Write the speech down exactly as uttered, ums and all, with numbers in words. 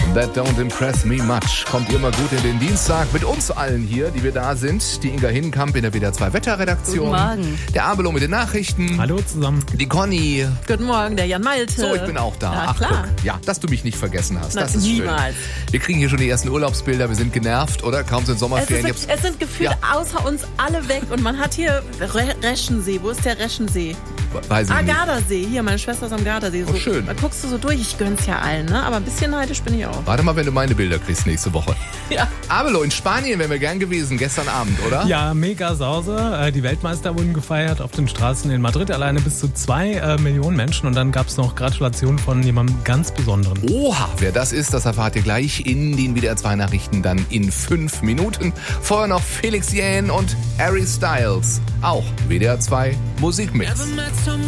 That Don't Impress Me Much. Kommt ihr mal gut in den Dienstag mit uns allen hier, die wir da sind. Die Inga Hinkamp in der W D R zwei Wetterredaktion. Guten Morgen. Der Abelo mit den Nachrichten. Hallo zusammen. Die Conny. Guten Morgen, der Jan Malte. So, ich bin auch da. Ja, Ach, klar. guck. Ja, dass du mich nicht vergessen hast. Na, das ist niemals. schön. Wir kriegen hier schon die ersten Urlaubsbilder. Wir sind genervt, oder? Kaum sind Es, Sommerferien. ist, es sind gefühlt Ja. außer uns alle weg und man hat hier Re Reschensee. Wo ist der Reschensee? Weiß ich Ah, nicht. Gardasee. Hier, meine Schwester ist am Gardasee. So, Oh, schön. Da guckst du so durch. Ich gönn's ja allen, ne? Aber ein bisschen neidisch bin ich auch. Warte mal, wenn du meine Bilder kriegst nächste Woche. Ja. Abelo, in Spanien wären wir gern gewesen, gestern Abend, oder? Ja, mega Sause. Die Weltmeister wurden gefeiert auf den Straßen in Madrid. Alleine bis zu zwei äh, Millionen Menschen. Und dann gab es noch Gratulationen von jemandem ganz Besonderen. Oha, wer das ist, das erfahrt ihr gleich in den W D R zwei Nachrichten dann in fünf Minuten. Vorher noch Felix Jähn und Harry Styles. Auch W D R zwei Musikmix. Never met someone